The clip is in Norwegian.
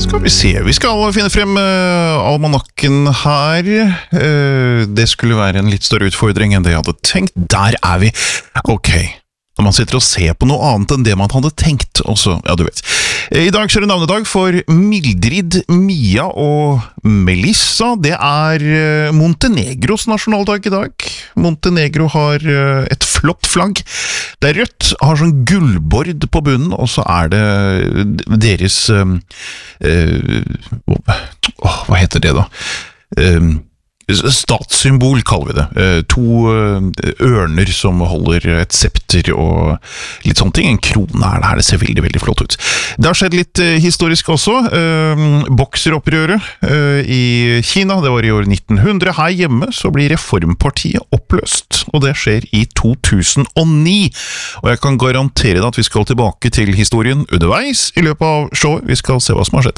Skal vi se, vi skal finne frem almanakken her. Det skulle være en litt større utfordring enn det jeg hadde tenkt. Der er vi. Ok, når man sitter og ser på noe annet enn det man hadde tenkt også, ja du vet. I dag er det navnedag for Mildrid, Mia og Melissa. Det er Montenegros nasjonaldag i dag. Montenegro har et flott flagg. Det er rødt, har sånn gullbord på bunnen, og så er det deres hva heter det da? Statssymbol kaller vi det. To ørner som holder et septer og litt sånne ting. En krone er det her, det ser veldig, veldig flott ut. Det har skjedd litt historisk også. Bokseropprøret i Kina, det var i år 1900. Her hjemme så blir Reformpartiet oppløst, og det skjer i 2009. Og jeg kan garantere deg at vi skal tilbake til historien underveis i løpet av showet. Vi skal se hva som har skjedd.